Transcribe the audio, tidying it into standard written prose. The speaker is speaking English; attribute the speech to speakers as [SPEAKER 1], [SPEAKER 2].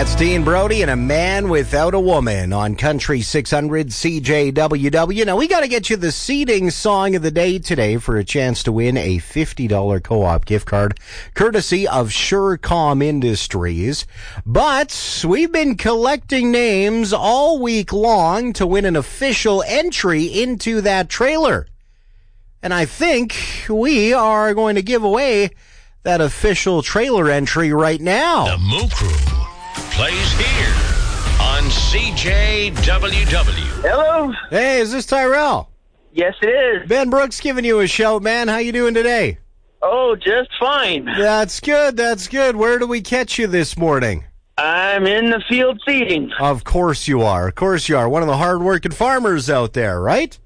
[SPEAKER 1] That's Dean Brody and A Man Without a Woman on Country 600 CJWW. Now, we got to get you the seeding song of the day today for a chance to win a $50 co-op gift card, courtesy of Surecom Industries. But we've been collecting names all week long to win an official entry into that trailer. And I think we are going to give away that official trailer entry right now.
[SPEAKER 2] The Moo Crew plays here on CJWW.
[SPEAKER 3] Hello?
[SPEAKER 1] Hey, is this Tyrell?
[SPEAKER 3] Yes, it is.
[SPEAKER 1] Ben Brooks giving you a shout, man. How you doing today?
[SPEAKER 3] Oh, just fine.
[SPEAKER 1] That's good, that's good. Where do we catch you this morning?
[SPEAKER 3] I'm in the field seeding.
[SPEAKER 1] Of course you are. Of course you are. One of the hard-working farmers out there, right?